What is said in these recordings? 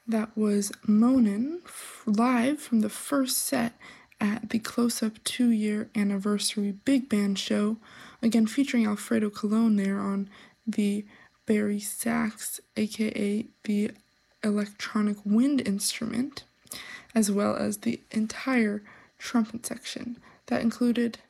That was Monin live from the first set at the Close Up 2-year anniversary big band show, again featuring Alfredo Colon there on the Barry sax, aka the electronic wind instrument, as well as the entire trumpet section. That included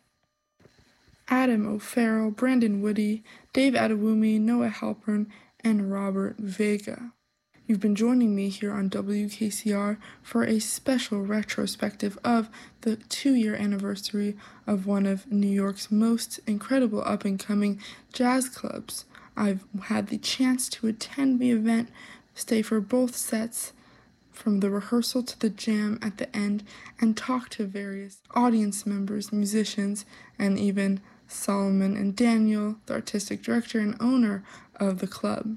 Adam O'Farrell, Brandon Woody, Dave Adewumi, Noah Halpern, and Robert Vega. You've been joining me here on WKCR for a special retrospective of the 2-year anniversary of one of New York's most incredible up-and-coming jazz clubs. I've had the chance to attend the event, stay for both sets, from the rehearsal to the jam at the end, and talk to various audience members, musicians, and even Solomon and Daniel, the artistic director and owner of the club.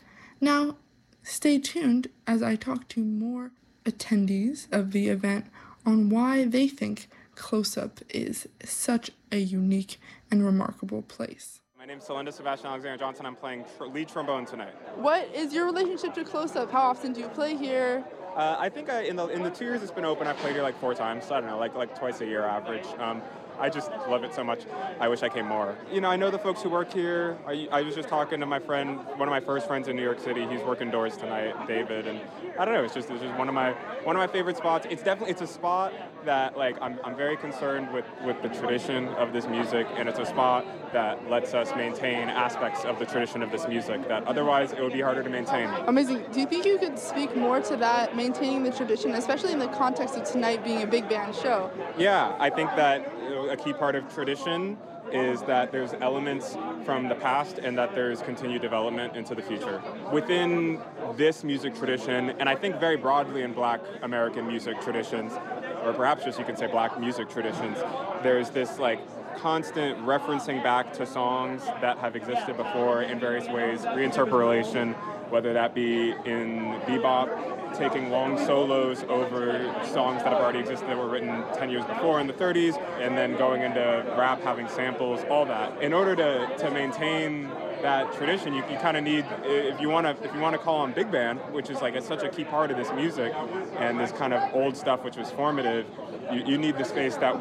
Now, stay tuned as I talk to more attendees of the event on why they think Close Up is such a unique and remarkable place. My name is Celinda Sebastian Alexander Johnson. I'm playing lead trombone tonight. What is your relationship to Close Up? How often do you play here? I think in the 2 years it's been open, I've played here like 4 times. So I don't know, like twice a year average. I just love it so much. I wish I came more. You know, I know the folks who work here. I was just talking to my friend, one of my first friends in New York City. He's working doors tonight, David, and I don't know. It's just one of my favorite spots. It's a spot that like I'm very concerned with the tradition of this music, and it's a spot that lets us maintain aspects of the tradition of this music that otherwise it would be harder to maintain. Amazing. Do you think you could speak more to that, maintaining the tradition, especially in the context of tonight being a big band show? Yeah, I think that a key part of tradition is that there's elements from the past and that there's continued development into the future. Within this music tradition, and I think very broadly in Black American music traditions, or perhaps just you can say Black music traditions, there's this like constant referencing back to songs that have existed before in various ways, reinterpolation, whether that be in bebop, taking long solos over songs that have already existed that were written 10 years before in the 30s, and then going into rap, having samples, all that. In order to maintain that tradition, you kind of need, if you want to call on big band, which is like such a key part of this music and this kind of old stuff which was formative, you need the space that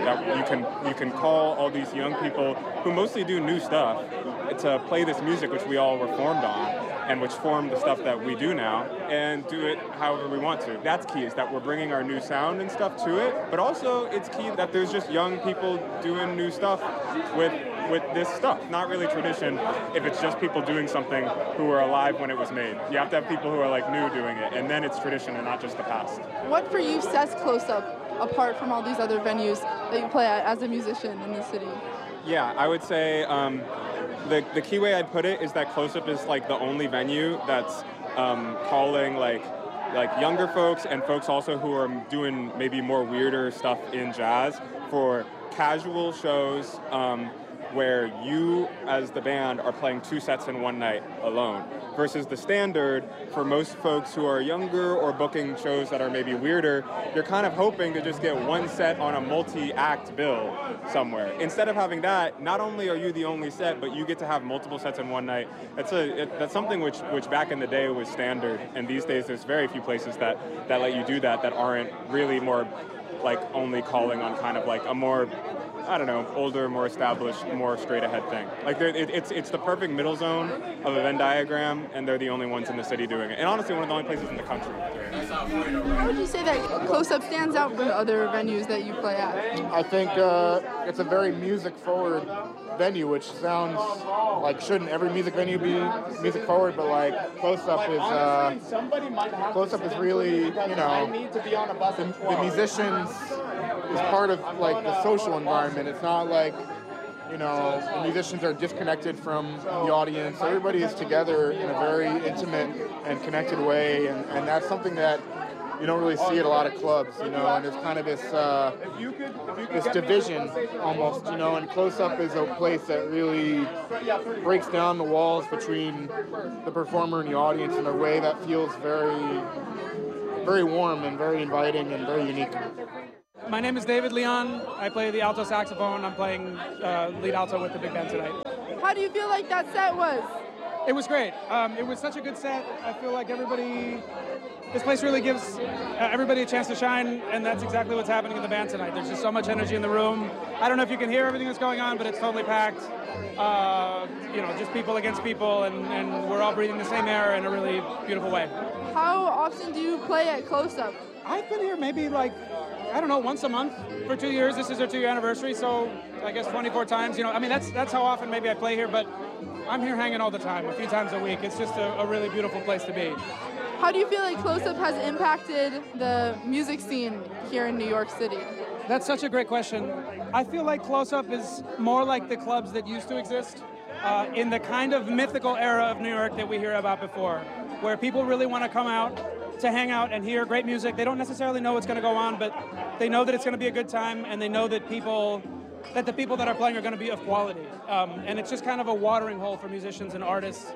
you can call all these young people who mostly do new stuff to play this music which we all were formed on and which formed the stuff that we do now, and do it however we want to. That's key, is that we're bringing our new sound and stuff to it, but also it's key that there's just young people doing new stuff with this stuff. Not really tradition if it's just people doing something who were alive when it was made. You have to have people who are like new doing it, and then it's tradition and not just the past. What for you sets Close Up apart from all these other venues that you play at as a musician in the city? Yeah, I would say the key way I'd put it is that Close Up is like the only venue that's calling like younger folks and folks also who are doing maybe more weirder stuff in jazz for casual shows where you as the band are playing 2 sets in one night alone, versus the standard for most folks who are younger or booking shows that are maybe weirder, you're kind of hoping to just get 1 set on a multi-act bill somewhere. Instead of having that, not only are you the only set, but you get to have multiple sets in one night. That's something which back in the day was standard, and these days there's very few places that let you do that aren't really more like only calling on kind of like a more, I don't know, older, more established, more straight-ahead thing. Like, it's the perfect middle zone of a Venn diagram, and they're the only ones in the city doing it. And honestly, one of the only places in the country. How would you say that Close Up stands out from the other venues that you play at? I think it's a very music-forward venue, which sounds like shouldn't every music venue be music-forward, but like Close Up is really, you know, the musicians is part of like the social environment. It's not like, you know, the musicians are disconnected from the audience. Everybody is together in a very intimate and connected way, and that's something that you don't really see at a lot of clubs, you know, and there's kind of this division almost, you know, and Close Up is a place that really breaks down the walls between the performer and the audience in a way that feels very, very warm and very inviting and very unique. My name is David Leon. I play the alto saxophone. I'm playing lead alto with the big band tonight. How do you feel like that set was? It was great. It was such a good set. I feel like this place really gives everybody a chance to shine, and that's exactly what's happening in the band tonight. There's just so much energy in the room. I don't know if you can hear everything that's going on, but it's totally packed. Just people against people, and we're all breathing the same air in a really beautiful way. How often do you play at Close Up? I've been here maybe once a month for 2 years. This is our 2-year anniversary, so I guess 24 times. That's how often maybe I play here, but I'm here hanging all the time, a few times a week. It's just a really beautiful place to be. How do you feel like Close Up has impacted the music scene here in New York City? That's such a great question. I feel like Close Up is more like the clubs that used to exist in the kind of mythical era of New York that we hear about before, where people really want to come out to hang out and hear great music. They don't necessarily know what's going to go on, but they know that it's going to be a good time, and they know that the people that are playing are going to be of quality. And it's just kind of a watering hole for musicians and artists.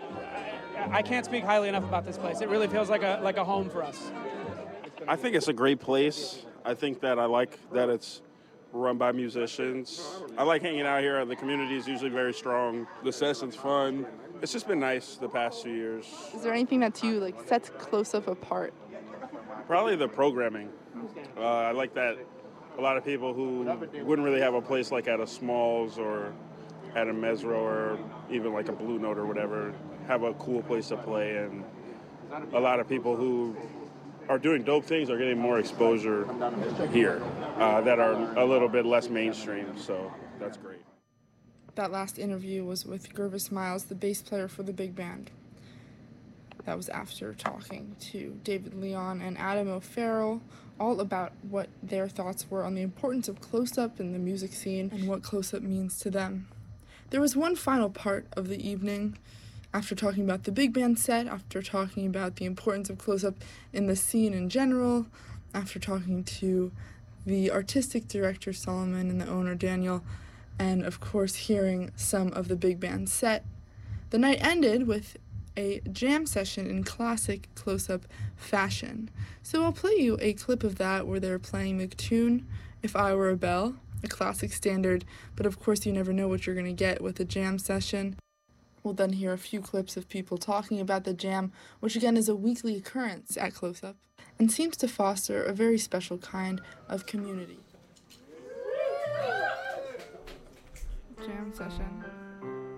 I can't speak highly enough about this place. It really feels like a home for us. I think it's a great place. I think that I like that it's run by musicians. I like hanging out here. The community is usually very strong. The session's fun. It's just been nice the past 2 years. Is there anything that sets Close Up apart? Probably the programming. I like that a lot of people who wouldn't really have a place like at a Smalls or at a Mesro or even like a Blue Note or whatever have a cool place to play, and a lot of people who are doing dope things are getting more exposure here that are a little bit less mainstream, so that's great. That last interview was with Gervis Miles, the bass player for the big band. That was after talking to David Leon and Adam O'Farrell all about what their thoughts were on the importance of close-up in the music scene and what close-up means to them. There was one final part of the evening. After talking about the big band set, after talking about the importance of close-up in the scene in general, after talking to the artistic director Solomon and the owner Daniel, and of course hearing some of the big band set, the night ended with a jam session in classic close-up fashion. So I'll play you a clip of that where they're playing the tune If I Were a Bell, a classic standard, but of course you never know what you're going to get with a jam session. We'll then hear a few clips of people talking about the jam, which again is a weekly occurrence at Close Up, and seems to foster a very special kind of community. Jam session.